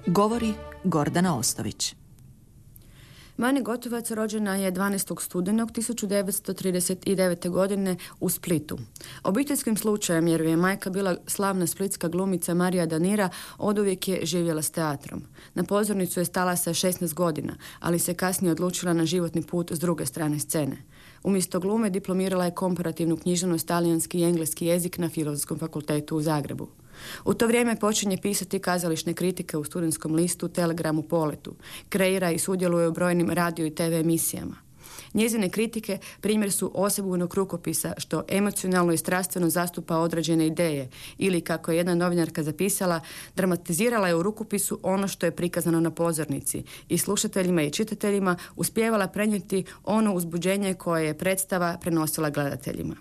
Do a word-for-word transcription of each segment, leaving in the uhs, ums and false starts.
Govori Gordana Ostović. Mani Gotovac rođena je dvanaestog studenog tisuću devetsto trideset devete. godine u Splitu. Obiteljskim slučajem, jer je majka bila slavna splitska glumica Marija Danira, oduvijek je živjela s teatrom. Na pozornicu je stala sa šesnaest godina, ali se kasnije odlučila na životni put s druge strane scene. Umjesto glume diplomirala je komparativnu književnost, talijanski i engleski jezik na Filozofskom fakultetu u Zagrebu. U to vrijeme počinje pisati kazališne kritike u studentskom listu Telegramu Poletu. Kreira i sudjeluje u brojnim radio i te ve emisijama. Njezine kritike primjer su osebujnog rukopisa što emocionalno i strastveno zastupa određene ideje ili, kako je jedna novinarka zapisala, dramatizirala je u rukopisu ono što je prikazano na pozornici i slušateljima i čitateljima uspijevala prenijeti ono uzbuđenje koje je predstava prenosila gledateljima.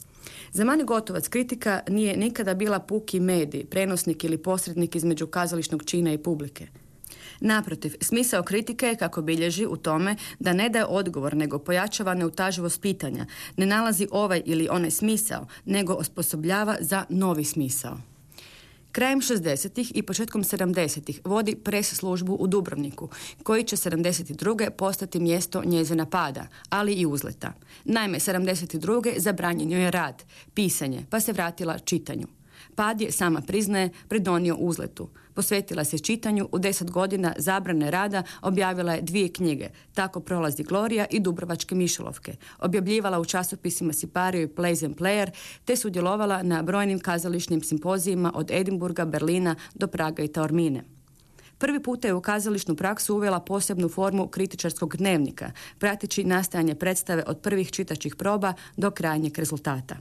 Za Mani Gotovac kritika nije nikada bila puki medij, prenosnik ili posrednik između kazališnog čina i publike. Naprotiv, smisao kritike je, kako bilježi, u tome da ne daje odgovor, nego pojačava neutaživost pitanja, ne nalazi ovaj ili onaj smisao, nego osposobljava za novi smisao. Krajem šezdesetih i početkom sedamdesetih vodi pres službu u Dubrovniku, koji će sedamdeset druge postati mjesto njezina pada, ali i uzleta. Naime, sedamdeset druge zabranjen joj je rad, pisanje, pa se vratila čitanju. Pad je, sama priznaje, pridonio uzletu. Posvetila se čitanju, u deset godina zabrane rada objavila je dvije knjige, Tako prolazi Glorija i Dubrovačke mišolovke. Objavljivala u časopisima Sipario i Plays and Player, te sudjelovala na brojnim kazališnim simpozijima od Edinburga, Berlina do Praga i Taormine. Prvi puta je u kazališnu praksu uvela posebnu formu kritičarskog dnevnika, prateći nastajanje predstave od prvih čitačkih proba do krajnjeg rezultata.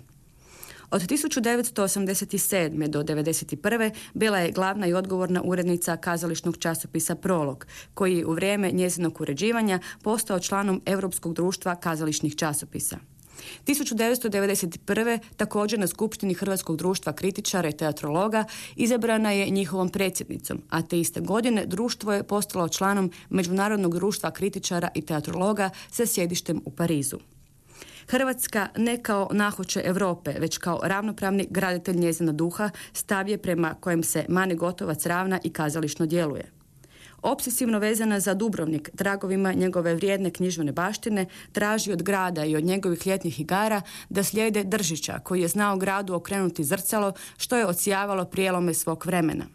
Od tisuću devetsto osamdeset sedme. do devedeset prve. bila je glavna i odgovorna urednica kazališnog časopisa Prolog, koji je u vrijeme njezinog uređivanja postao članom Europskog društva kazališnih časopisa. tisuću devetsto devedeset prve. također na skupštini Hrvatskog društva kritičara i teatrologa izabrana je njihovom predsjednicom, a te iste godine društvo je postalo članom Međunarodnog društva kritičara i teatrologa sa sjedištem u Parizu. Hrvatska ne kao nahoče Europe, već kao ravnopravni graditelj njezina duha, stav je prema kojem se Mani Gotovac ravna i kazališno djeluje. Obsesivno vezana za Dubrovnik, tragovima njegove vrijedne književne baštine, traži od grada i od njegovih ljetnih igara da slijede Držića, koji je znao gradu okrenuti zrcalo, što je odsijavalo prijelome svog vremena.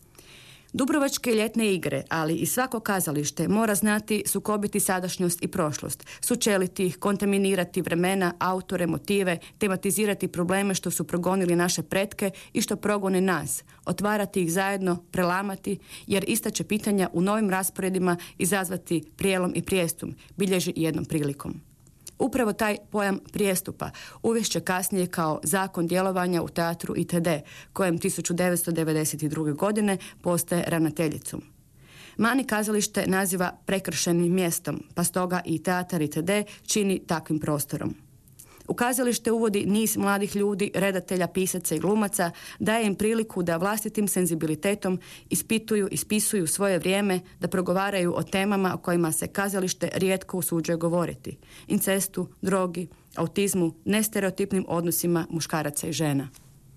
Dubrovačke ljetne igre, ali i svako kazalište mora znati sukobiti sadašnjost i prošlost, sučeliti ih, kontaminirati vremena, autore, motive, tematizirati probleme što su progonili naše pretke i što progone nas, otvarati ih zajedno, prelamati, jer ista će pitanja u novim rasporedima izazvati prijelom i prijestum, bilježi jednom prilikom. Upravo taj pojam prijestupa uvešće kasnije kao zakon djelovanja u teatru itd., kojem tisuću devetsto devedeset druge. godine postaje ravnateljicom. Mani kazalište naziva prekršenim mjestom, pa stoga i teatar itd. čini takvim prostorom. U kazalište uvodi niz mladih ljudi, redatelja, pisaca i glumaca, daje im priliku da vlastitim senzibilitetom ispituju, ispisuju svoje vrijeme, da progovaraju o temama o kojima se kazalište rijetko usuđuje govoriti. Incestu, drogi, autizmu, nestereotipnim odnosima muškaraca i žena.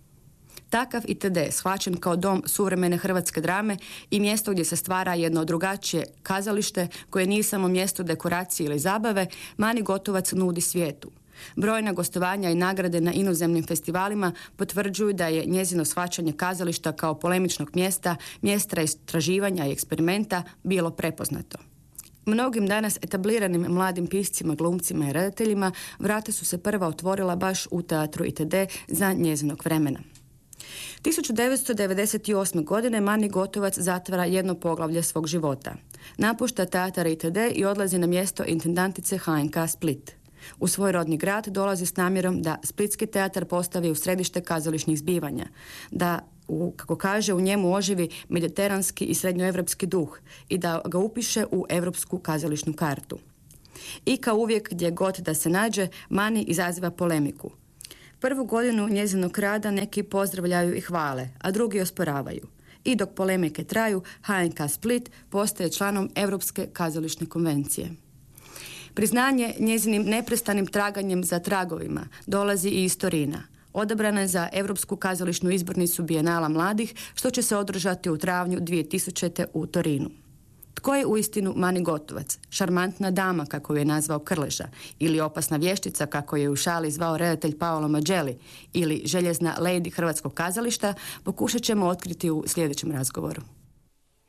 Takav itd. shvaćen kao dom suvremene hrvatske drame i mjesto gdje se stvara jedno drugačije kazalište koje nije samo mjesto dekoracije ili zabave, Mani Gotovac nudi svijetu. Brojna gostovanja i nagrade na inozemnim festivalima potvrđuju da je njezino shvaćanje kazališta kao polemičnog mjesta, mjesta istraživanja i eksperimenta bilo prepoznato. Mnogim danas etabliranim mladim piscima, glumcima i redateljima vrata su se prva otvorila baš u teatru itd. za njezinog vremena. tisuću devetsto devedeset osme. godine Mani Gotovac zatvara jedno poglavlje svog života. Napušta teatar itd. i odlazi na mjesto intendantice ha en ka Split. U svoj rodni grad dolazi s namjerom da Splitski teatar postavi u središte kazališnih zbivanja, da, u, kako kaže, u njemu oživi mediteranski i srednjoevropski duh i da ga upiše u europsku kazališnu kartu. I kao uvijek gdje god da se nađe, Mani izaziva polemiku. Prvu godinu njezinog rada neki pozdravljaju i hvale, a drugi osporavaju. I dok polemike traju, ha en ka Split postaje članom Europske kazališne konvencije. Priznanje njezinim neprestanim traganjem za tragovima dolazi i iz Torina. Odabrana je za Europsku kazališnu izbornicu Bijenala mladih, što će se održati u travnju dvije tisućite. u Torinu. Tko je uistinu Mani Gotovac? Šarmantna dama, kako ju je nazvao Krleža, ili opasna vještica, kako je u šali zvao redatelj Paolo Maggielli, ili željezna lady hrvatskog kazališta, pokušat ćemo otkriti u sljedećem razgovoru.